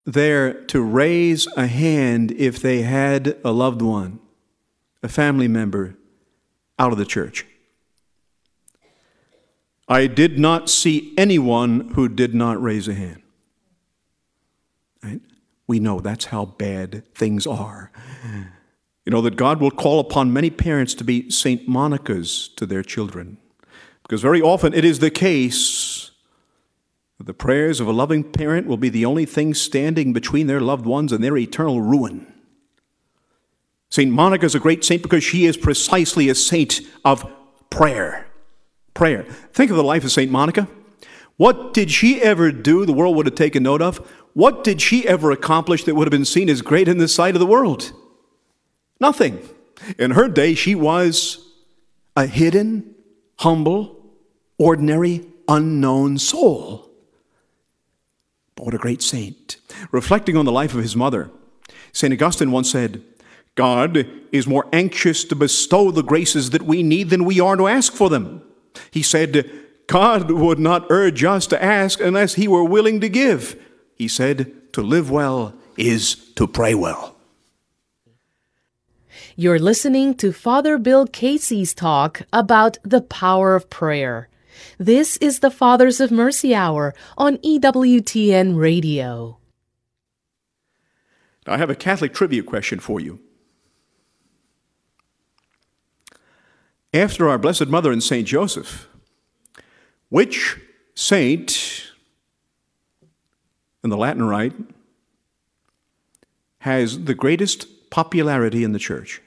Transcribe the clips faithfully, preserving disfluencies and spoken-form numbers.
there to raise a hand if they had a loved one, a family member, out of the church. I did not see anyone who did not raise a hand. Right? We know that's how bad things are. You know that God will call upon many parents to be Saint Monica's to their children. Because very often it is the case that the prayers of a loving parent will be the only thing standing between their loved ones and their eternal ruin. Saint Monica is a great saint because she is precisely a saint of prayer. Prayer. Think of the life of Saint Monica. What did she ever do the world would have taken note of? What did she ever accomplish that would have been seen as great in the sight of the world? Nothing. In her day, she was a hidden, humble, ordinary, unknown soul. But what a great saint. Reflecting on the life of his mother, Saint Augustine once said, God is more anxious to bestow the graces that we need than we are to ask for them. He said, God would not urge us to ask unless he were willing to give. He said, to live well is to pray well. You're listening to Father Bill Casey's talk about the power of prayer. This is the Fathers of Mercy Hour on E W T N Radio. I have a Catholic trivia question for you. After our Blessed Mother and Saint Joseph, which saint in the Latin Rite has the greatest popularity in the church?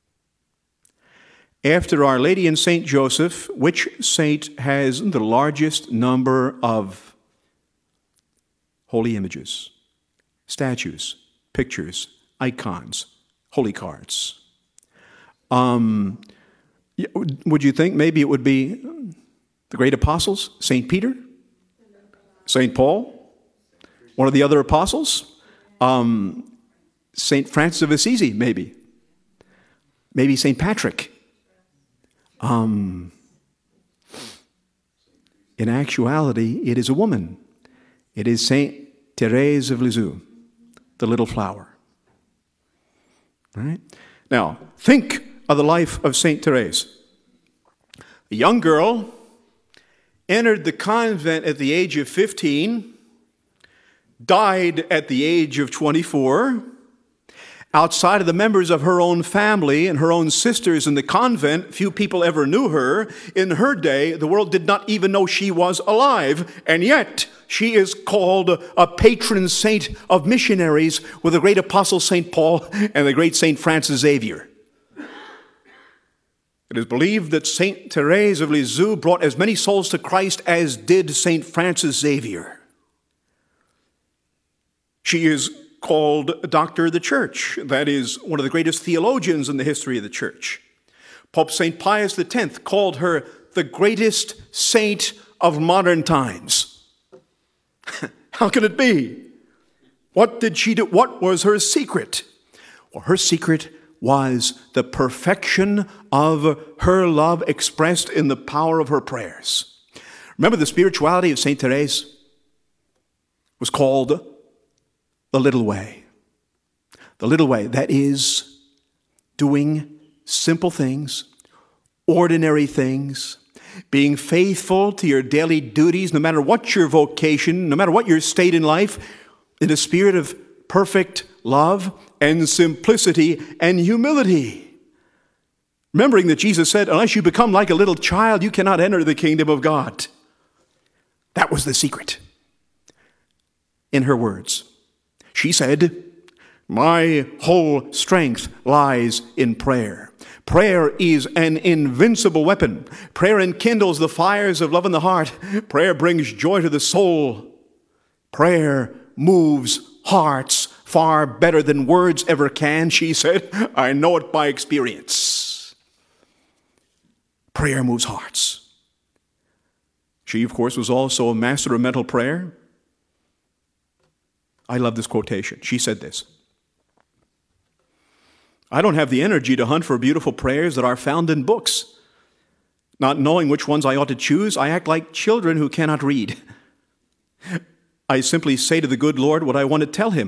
After Our Lady and Saint Joseph, which saint has the largest number of holy images, statues, pictures, icons, holy cards? Um, would you think maybe it would be the great apostles? Saint Peter? Saint Paul? One of the other apostles? Um, Saint Francis of Assisi, maybe. Maybe Saint Patrick. Um, in actuality, it is a woman. It is Saint Therese of Lisieux, the little flower. All right? Now, think of the life of Saint Therese. A young girl entered the convent at the age of fifteen, died at the age of twenty-four. Outside of the members of her own family and her own sisters in the convent, few people ever knew her. In her day, the world did not even know she was alive, and yet she is called a patron saint of missionaries with the great apostle Saint Paul and the great Saint Francis Xavier. It is believed that Saint Therese of Lisieux brought as many souls to Christ as did Saint Francis Xavier. She is called Doctor of the Church. That is one of the greatest theologians in the history of the Church. Pope Saint Pius the tenth called her the greatest saint of modern times. How can it be? What did she do? What was her secret? Well, her secret was the perfection of her love expressed in the power of her prayers. Remember, the spirituality of Saint Therese was called the little way. The little way, that is doing simple things, ordinary things, being faithful to your daily duties, no matter what your vocation, no matter what your state in life, in a spirit of perfect love and simplicity and humility. Remembering that Jesus said, unless you become like a little child, you cannot enter the kingdom of God. That was the secret. In her words, she said, my whole strength lies in prayer. Prayer is an invincible weapon. Prayer enkindles the fires of love in the heart. Prayer brings joy to the soul. Prayer moves hearts far better than words ever can, she said. I know it by experience. Prayer moves hearts. She, of course, was also a master of mental prayer. I love this quotation. She said this: I don't have the energy to hunt for beautiful prayers that are found in books. Not knowing which ones I ought to choose, I act like children who cannot read. I simply say to the good Lord what I want to tell him.